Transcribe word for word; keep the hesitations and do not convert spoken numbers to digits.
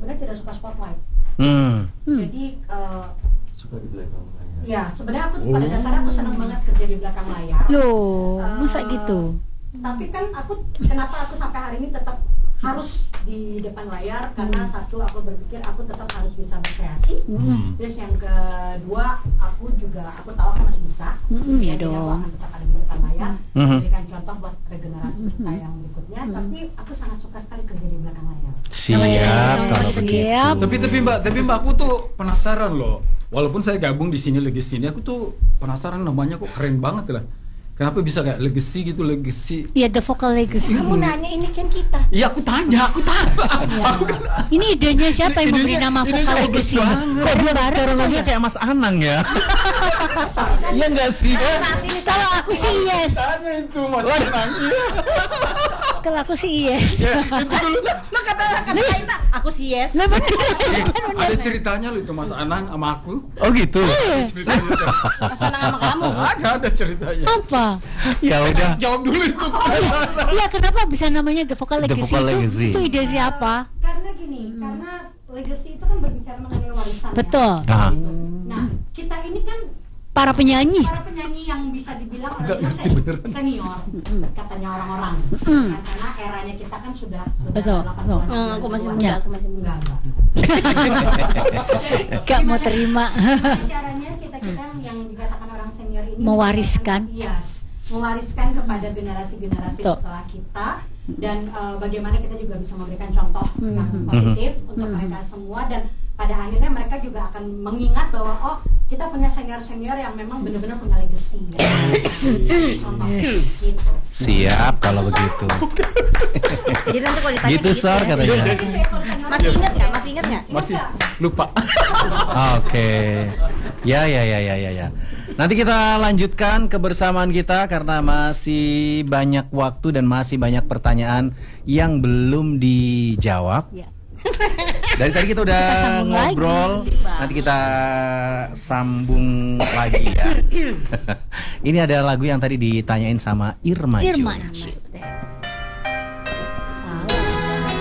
sebenarnya tidak suka spotlight. Hmm. Jadi uh, suka di belakang layar. Ya, sebenarnya aku pada dasarnya aku senang banget kerja di belakang layar. Loh, uh, masa gitu? Tapi kan aku kenapa aku sampai hari ini tetap harus di depan layar karena satu aku berpikir aku tetap harus bisa berkreasi. Mm. Terus yang kedua aku juga aku tahu aku masih bisa. Mm, ya dong. Aku akan tetap ada di depan layar, mm. memberikan contoh buat regenerasi mm. kita yang berikutnya. Mm. Tapi aku sangat suka sekali kerja di belakang layar. Siap kalau begitu. Tapi tapi mbak, tapi mbak aku tuh penasaran loh. Walaupun saya gabung di sini Legacy ini, aku tuh penasaran namanya kok keren banget lah. Kenapa bisa kayak legacy gitu, legacy? Iya, The Vocal Legacy. Kamu nanya ini kan kita. Iya, aku tanya, aku tanya. Ya. Ini idenya siapa yang memberi nama Vocal Legacy? Kok dia cara ngomongnya kayak Mas Anang ya? Iya enggak sih? Kalau aku sih yes. Tanya itu Mas Anang. Kalau aku sih yes. Itu dulu. Lo kata kata kita, aku sih yes. Lah benar. Ada ceritanya loh itu Mas Anang sama aku. Oh gitu. Ceritanya. Mas Anang sama kamu. Ada ada ceritanya. Apa? Ya udah. Jawab dulu itu. Iya, kenapa bisa namanya The Vocal The Legacy, Vocal itu? Legacy. Itu ide siapa? Karena gini, hmm. karena legacy itu kan berbicara mengenai warisan. Betul. Ya, gitu. Nah, kita ini kan para penyanyi. Para penyanyi yang bisa dibilang orang senior, senior katanya orang-orang. Mm. Karena eranya kita kan sudah sudah betul. delapan puluh Hmm, aku masih muda, aku masih muda. Gak mau terima. Caranya kita-kita yang dikatakan orang senior ini mewariskan. Yes. Mewariskan kepada generasi-generasi Tuh. setelah kita dan uh, bagaimana kita juga bisa memberikan contoh mm-hmm. yang positif mm-hmm. untuk mm-hmm. mereka semua dan pada akhirnya mereka juga akan mengingat bahwa oh kita punya senior-senior yang memang benar-benar punya legacy ya. Contoh yes. gitu. Siap kalau begitu. Jadi nanti kalau ditanya gitu Sar ya. katanya. Masih ingat nggak? Masih ingat nggak? Masih lupa. Oke. Okay. Ya ya ya ya ya ya. Nanti kita lanjutkan kebersamaan kita karena masih banyak waktu dan masih banyak pertanyaan yang belum dijawab. Ya. Dari tadi kita udah kita ngobrol, lagi. Nanti kita sambung lagi ya. Ini ada lagu yang tadi ditanyain sama Irma. Irma.